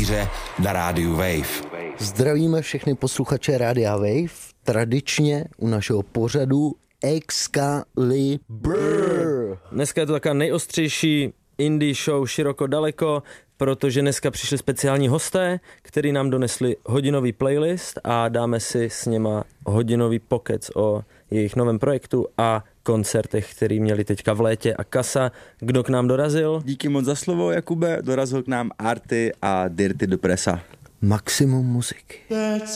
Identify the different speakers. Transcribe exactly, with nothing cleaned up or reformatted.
Speaker 1: šíře na rádiu Wave.
Speaker 2: Zdravíme všechny posluchače Rádia Wave, tradičně u našeho pořadu Excalibur.
Speaker 3: Dneska je to taková nejostřejší indie show široko daleko, protože dneska přišli speciální hosté, který nám donesli hodinový playlist a dáme si s něma hodinový pokec o jejich novém projektu a koncertech, který měli teďka v létě. A Kasa, kdo k nám dorazil?
Speaker 4: Díky moc za slovo, Jakube, dorazil k nám Arty a Dirty Depressa.
Speaker 2: Maximum muziky.